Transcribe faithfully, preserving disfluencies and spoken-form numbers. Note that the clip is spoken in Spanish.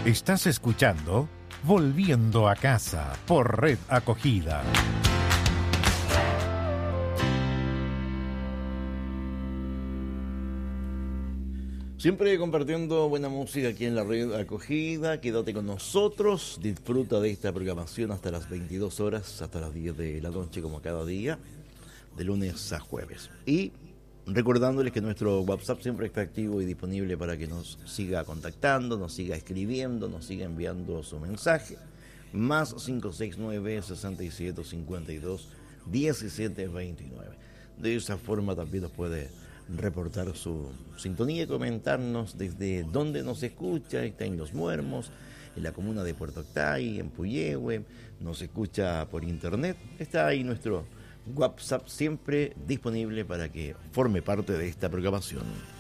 Estás escuchando Volviendo a Casa por Red Acogida. Siempre compartiendo buena música aquí en la Red Acogida. Quédate con nosotros, disfruta de esta programación hasta las veintidós horas, hasta las diez de la noche como cada día, de lunes a jueves. Y recordándoles que nuestro WhatsApp siempre está activo y disponible para que nos siga contactando, nos siga escribiendo, nos siga enviando su mensaje. Más cinco seis nueve, seis siete cinco dos, uno siete dos nueve. De esa forma también nos puede reportar su sintonía y comentarnos desde dónde nos escucha. Está en Los Muermos, en la comuna de Puerto Octay, en Puyehue, nos escucha por internet. Está ahí nuestro WhatsApp siempre disponible para que forme parte de esta programación.